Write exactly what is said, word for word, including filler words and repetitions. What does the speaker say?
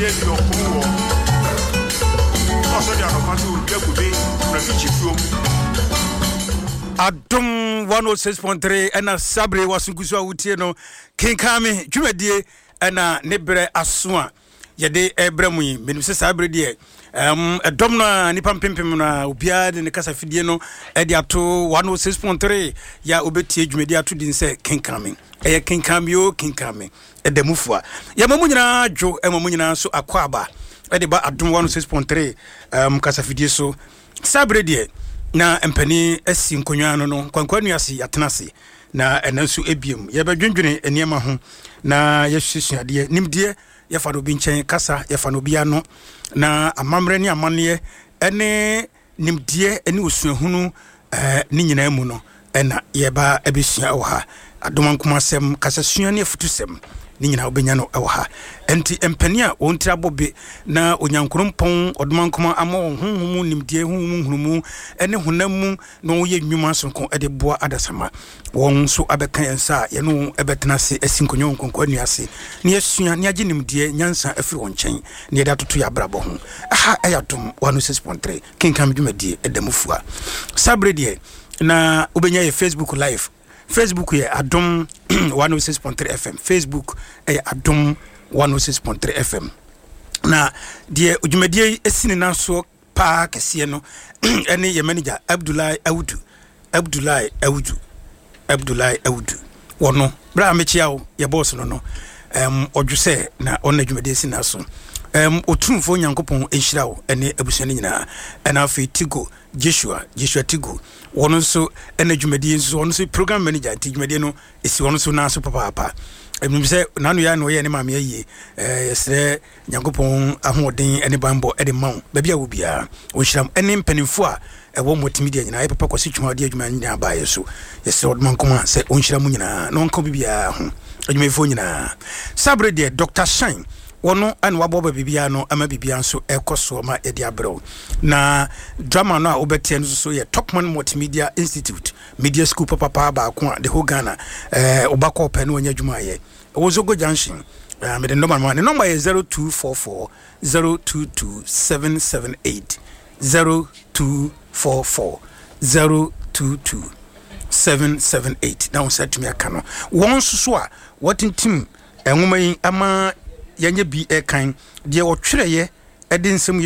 die ni okuwo also dia no kwase obi akube na fichi fuom Adum one oh six point three ena sabre wasunkusu awutie no kenkame dwumadie ena nebre asoa yede ebremu yi menim se sabre de um edom na nipa mpempem na obia de ne kasa fidie no e de ato one oh six point three ya obetie dwumadi ato din se kenkame eye kenkame o kenkame edemufua ya mamu nyina dwo e mamu nyina so akwaba e de ba adum one oh six point three um kasa fidie so sabre de na empani asi nkonwa no no kwankwanu ase yatenase na enanso ebiem ye badwendwene eniema ho na yesusuade nimdie ye fa no bi nchen kasa ye fa no bi ano na amamre ni amane ene nimdie ene osuahunu eh ni nyina mu no ena ye ba ebesua wo ha adomankomasem kasa sua ne afutusem ni nyina obenya no ewo ha enti empani a wontira bobe na onyankrompon odomankoma ama honhom nimdie honhom hunumu ene honam no ye nnwuma sonko ede boa adasama won so abeka yensa ye no ebetena se asinkonyo nkonko anuase ne yesua ne age nimdie nyansa afiri wonchen ne yeda toto ya brabo ho aha ayatom one oh six point three kenkam dwumadie edamufua sabre de na obenya ye Facebook live Facebook ye Adum one oh six point three F M Facebook e Adum one oh six point three F M na die odwumadie esini nanso pa kese no ene ye manager Abdullahi Awudu Abdullahi Awudu Abdullahi Awudu wono bra mechiawo ye boss no no em odwuse na ona dwumadie esini naso em otumfo nyankopon enhirawo ene abusuane nyina ena afi Tigo Joshua Joshua Tigo wono so ena dwumadie so wono so program manager ti dwumadie no esi wono so na so papa papa em se nanu ya no ye ne maame aye eh yesre nyankopon ahoden ene bambo ede mawo ba bia wo bia wonhyiram ene mpanimfo a ewo multimedia nyina ye papa kwase twumade adwuma nyina ba yeso yesre odman koma se wonhyiram nyina no nka bibia ho adwumefo nyina sabre de Doctor Shine wono an wabo ba bibia no ama bibia nso ekoso ma edi abrew na drama no a obetie no so ye Topman Multimedia Institute Media School papa pa ba ko the whole Ghana eh obako pe no anya adwuma ye Owozogo Junction uh, me the number man the number is zero two four four zero two two seven seven eight zero two four four zero two two seven seven eight now said to me akano won so a what in team enwoma yi ama yanye bi e kan de wo twereye e de nsem